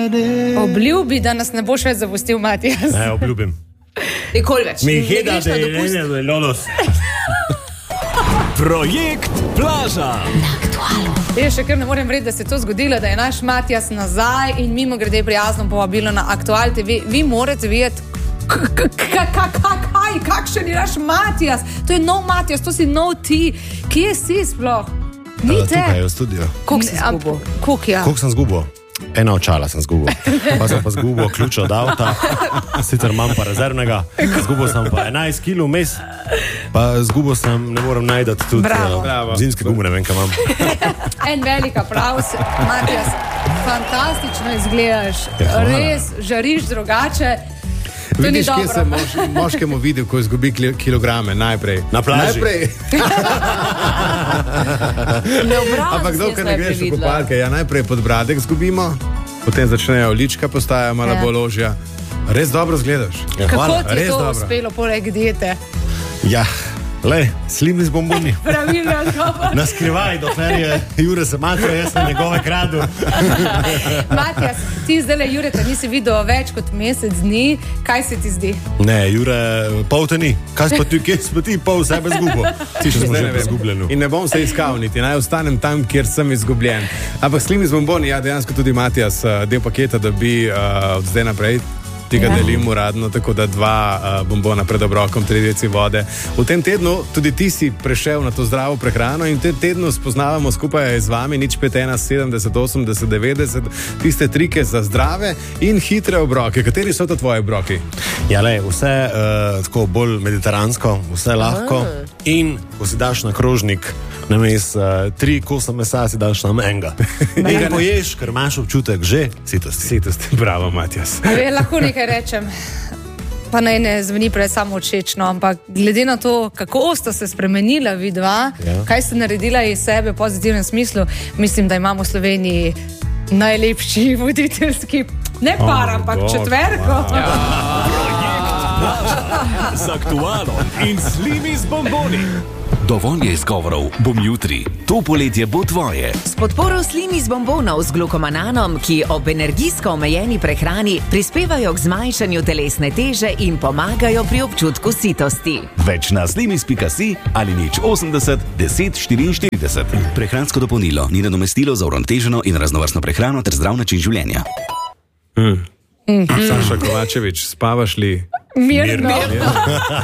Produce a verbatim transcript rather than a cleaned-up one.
Obljubi, da nas ne boš več zapustil, Matijas. Ne, obljubim. Nikoli več. Mi je da, da je ne, da je lolos. Projekt Plaža. Na Aktualu. Jaz še kar ne morem reči, da se to zgodilo, da je naš Matijas nazaj in mimo grede prijazno povabilo na Aktual T V. Vi morate videti, kaj, kakšen je naš Matijas. To je nov Matijas, to si nov ti. Kje si sploh? Ni te. Tukaj je v studio. Koliko si zgubil? Koliko, ja? Koliko sem zgubil? Ena očala sem zgubil. Pa sem pa zgubil ključ od avta, sicer imam pa rezervnega. Zgubil sem pa enajst kilogramov mes, pa zgubil sem, ne moram najdati tudi uh, zimske gume, ne vem, kaj imam. En velik aplauz, Matijas, fantastično izgledaš, res žariš drugače. Vidiš, kje sem mož, moškemu videl, ko izgubi kilograme, najprej. Na plaži. Najprej. Ampak dokaj ne greš v kopalke, ja, najprej podbradek zgubimo, potem začnejo lička postaja malo bolj ožja. Res dobro zgledaš. Ja, kako ti je res to dobro uspelo poleg diete? Ja, le, slimi z bomboni. Pravilno odgovor. Na skrivaj, dokler je Jure se matro, jaz sem njegove kradu. Matijas, ti zdaj Jure, te nisi videl več kot mesec dni, kaj se ti zdi? Ne, Jure, pol te ni. Kaj pa ti, kje smo ti pol sebe zgubo? Ti še smo že izgubljeni. In ne bom se iskal niti, naj ostanem tam, kjer sem izgubljen. Ampak slimi z bomboni, ja, dejansko tudi Matijas del paketa dobi uh, od zdaj naprej. Tega ja. Delim uradno, tako da dva uh, bombona pred obrokom, tri deci vode. V tem tednu tudi ti si prešel na to zdravo prehrano in v tem tednu spoznavamo skupaj z vami nič pet ena sedemdeset osemdeset devetdeset tiste trike za zdrave in hitre obroke. Kateri so to tvoji obroki? Ja, le, vse uh, tako bolj mediteransko, vse lahko. Aha. In ko si daš na krožnik namesto uh, tri kosa mesa, si daš tam enega. In poješ, ker imaš občutek že sitosti. Sitosti, bravo, Matijas. Lahko nekaj rečem, pa naj ne zveni pred samo všečno, ampak glede na to, kako sta se spremenila vidva, ja. Kaj ste naredila iz sebe v pozitivnem smislu, mislim, da imamo v Sloveniji najlepši voditeljski, ne par, oh, ampak God. Četverko. Wow. Ja. Z Aktualom in slimi z bomboni. Dovolj je izgovorov, bom jutri. To poletje bo tvoje. S podporo slimi z bombonov z glukomananom, ki ob energijsko omejeni prehrani prispevajo k zmanjšanju telesne teže in pomagajo pri občutku sitosti. Več na slimis pika si ali nič osemdeset deset štiriinštirideset. Prehransko dopolnilo ni nadomestilo za uravnoteženo in raznovrstno prehrano ter zdrav način življenja. Mm. Mm. Saša Kovačevič, spavaš li? Mirno. Mirno.